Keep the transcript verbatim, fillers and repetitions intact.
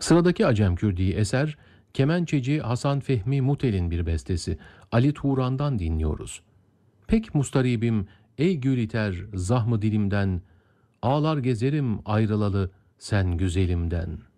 Sıradaki Acem Kürdi eser, kemençeci Hasan Fehmi Mutel'in bir bestesi. Ali Turan'dan dinliyoruz. Pek mustaribim ey gül iter zahmı dilimden, ağlar gezerim ayrılalı sen güzelimden.''